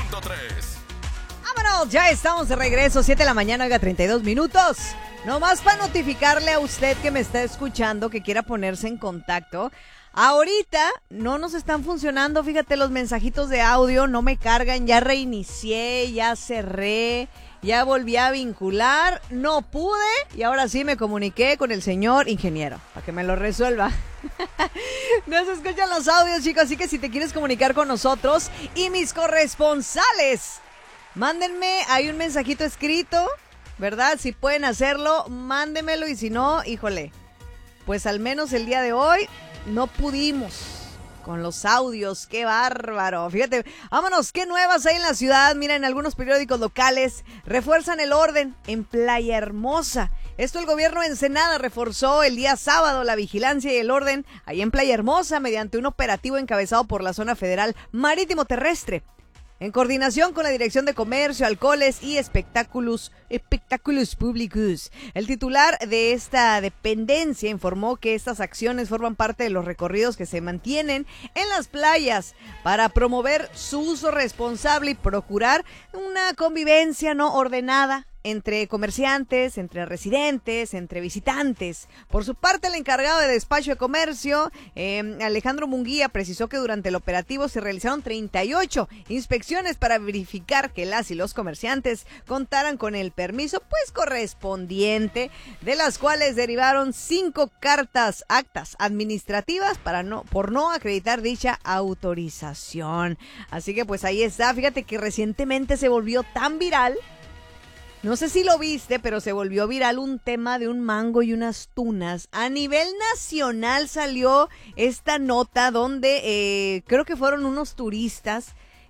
Vámonos, ya estamos de regreso, 7 de la mañana, oiga, 32 minutos. Nomás para notificarle a usted que me está escuchando, que quiera ponerse en contacto. Ahorita no nos están funcionando, fíjate, los mensajitos de audio no me cargan, ya reinicié, ya cerré, ya volví a vincular, no pude y ahora sí me comuniqué con el señor ingeniero para que me lo resuelva. No se escuchan los audios, chicos, así que si te quieres comunicar con nosotros y mis corresponsales, mándenme ahí un mensajito escrito, ¿verdad? Si pueden hacerlo, mándenmelo y si no, híjole, pues al menos el día de hoy no pudimos con los audios, qué bárbaro. Fíjate, vámonos, qué nuevas hay en la ciudad. Mira, en algunos periódicos locales refuerzan el orden en Playa Hermosa. Esto el gobierno de Ensenada reforzó el día sábado la vigilancia y el orden ahí en Playa Hermosa mediante un operativo encabezado por la Zona Federal Marítimo Terrestre, en coordinación con la Dirección de Comercio, Alcoholes y Espectáculos Públicos. El titular de esta dependencia informó que estas acciones forman parte de los recorridos que se mantienen en las playas para promover su uso responsable y procurar una convivencia no ordenada entre comerciantes, entre residentes, entre visitantes. Por su parte, el encargado de despacho de comercio, Alejandro Munguía, precisó que durante el operativo se realizaron 38 inspecciones para verificar que las y los comerciantes contaran con el permiso pues correspondiente, de las cuales derivaron 5 actas administrativas por no acreditar dicha autorización. Así que pues ahí está, fíjate que recientemente se volvió tan viral. No sé si lo viste, pero se volvió viral un tema de un mango y unas tunas. A nivel nacional salió esta nota donde creo que fueron unos turistas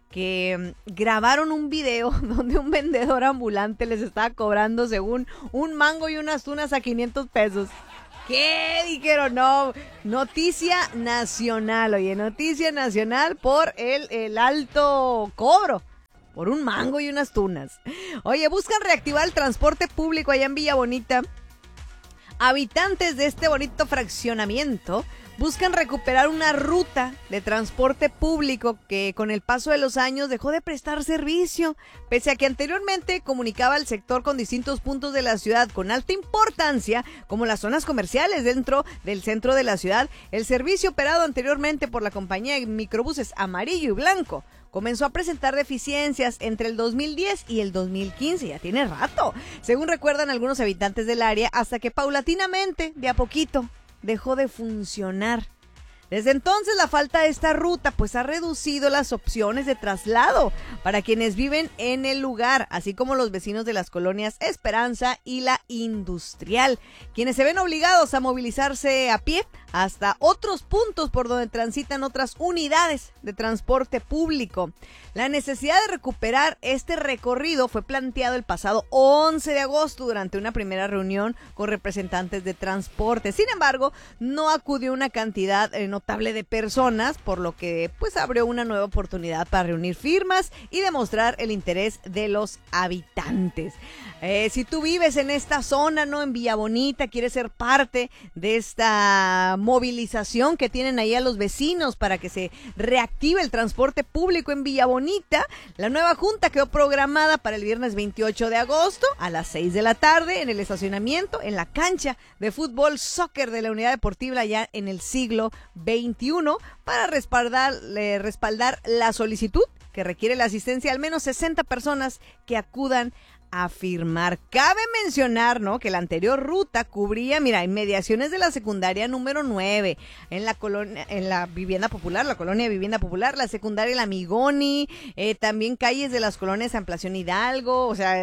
que grabaron un video donde un vendedor ambulante les estaba cobrando según un mango y unas tunas a 500 pesos. ¿Qué? Dijeron, no, noticia nacional, oye, noticia nacional por el alto cobro. Por un mango y unas tunas. Oye, buscan reactivar el transporte público allá en Villa Bonita. Habitantes de este bonito fraccionamiento buscan recuperar una ruta de transporte público que con el paso de los años dejó de prestar servicio. Pese a que anteriormente comunicaba al sector con distintos puntos de la ciudad con alta importancia, como las zonas comerciales dentro del centro de la ciudad, el servicio operado anteriormente por la compañía de microbuses Amarillo y Blanco comenzó a presentar deficiencias entre el 2010 y el 2015, ya tiene rato, según recuerdan algunos habitantes del área, hasta que paulatinamente, de a poquito, dejó de funcionar. Desde entonces la falta de esta ruta pues ha reducido las opciones de traslado para quienes viven en el lugar, así como los vecinos de las colonias Esperanza y La Industrial, quienes se ven obligados a movilizarse a pie hasta otros puntos por donde transitan otras unidades de transporte público. La necesidad de recuperar este recorrido fue planteado el pasado 11 de agosto durante una primera reunión con representantes de transporte. Sin embargo, no acudió una cantidad notable de personas, por lo que pues abrió una nueva oportunidad para reunir firmas y demostrar el interés de los habitantes. Si tú vives en esta zona, ¿no? En Villa Bonita, quieres ser parte de esta movilización que tienen ahí a los vecinos para que se reactive el transporte público en Villa Bonita, la nueva junta quedó programada para el viernes 28 de agosto a las 6 de la tarde en el estacionamiento, en la cancha de fútbol soccer de la Unidad Deportiva allá en el Siglo XXI, para respaldar la solicitud que requiere la asistencia de al menos 60 personas que acudan a firmar. Cabe mencionar, ¿no?, que la anterior ruta cubría, mira, inmediaciones de la secundaria número 9, en la colonia, en la vivienda popular, la colonia de vivienda popular, la secundaria La Migoni, también calles de las colonias Ampliación Hidalgo, o sea,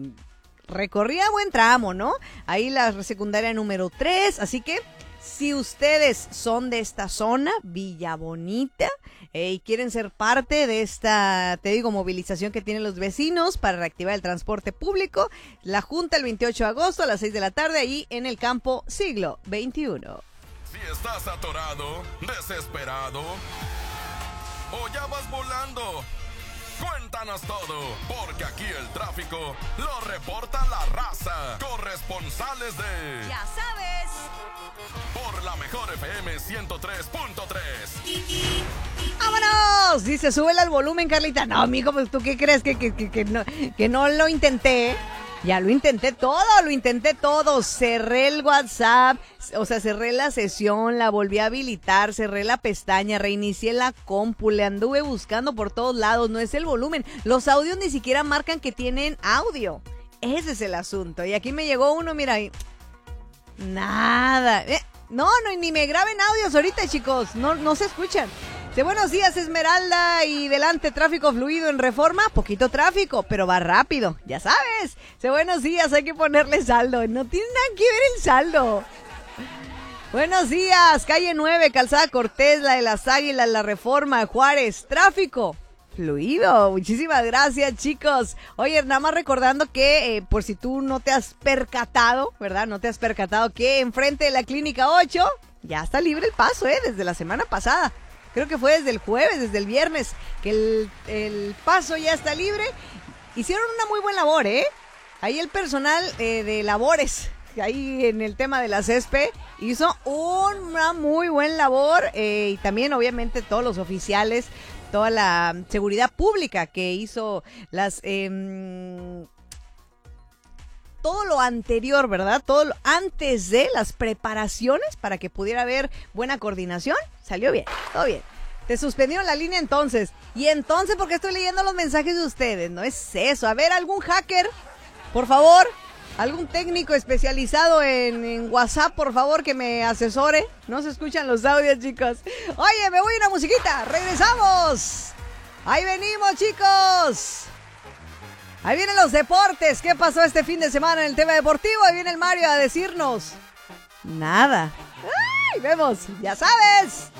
recorría buen tramo, ¿no? Ahí la secundaria número 3, así que si ustedes son de esta zona, Villa Bonita, y quieren ser parte de esta, te digo, movilización que tienen los vecinos para reactivar el transporte público, la junta el 28 de agosto a las 6 de la tarde, allí en el campo Siglo XXI. Si estás atorado, desesperado, o ya vas volando, cuéntanos todo, porque aquí el tráfico lo reporta la raza. Corresponsales de... Ya sabes... por la mejor FM 103.3. ¡Vámonos! Dice, súbele al volumen, Carlita. No, mijo, pues ¿tú qué crees? Que no lo intenté. Ya lo intenté todo. Cerré el WhatsApp, o sea, cerré la sesión, la volví a habilitar, cerré la pestaña, reinicié la compu, le anduve buscando por todos lados. No es el volumen. Los audios ni siquiera marcan que tienen audio. Ese es el asunto. Y aquí me llegó uno, mira, y nada. No, ni me graben audios ahorita, chicos. No se escuchan. Buenos días, Esmeralda, y delante tráfico fluido en Reforma, poquito tráfico, pero va rápido, ya sabes. Buenos días, hay que ponerle saldo, no tiene nada que ver el saldo. Buenos días, calle 9, Calzada Cortés, la de las Águilas, la Reforma, Juárez, tráfico fluido. Muchísimas gracias, chicos. Oye, nada más recordando que, por si tú no te has percatado, ¿verdad? No te has percatado que enfrente de la Clínica 8 ya está libre el paso, desde la semana pasada. Creo que fue desde el jueves, desde el viernes, que el paso ya está libre. Hicieron una muy buena labor, Ahí el personal de labores, ahí en el tema de la CESPE, hizo una muy buena labor. Y también, obviamente, todos los oficiales, toda la seguridad pública que hizo todo lo anterior, ¿verdad? Todo lo antes de las preparaciones para que pudiera haber buena coordinación. Salió bien, todo bien. Te suspendieron la línea entonces. Y entonces, ¿por qué estoy leyendo los mensajes de ustedes? No es eso. A ver, algún hacker, por favor, algún técnico especializado en WhatsApp, por favor, que me asesore. No se escuchan los audios, chicos. Oye, me voy a una musiquita. Regresamos. Ahí venimos, chicos. Ahí vienen los deportes. ¿Qué pasó este fin de semana en el tema deportivo? Ahí viene el Mario a decirnos nada. ¡Ay! Vemos, ya sabes.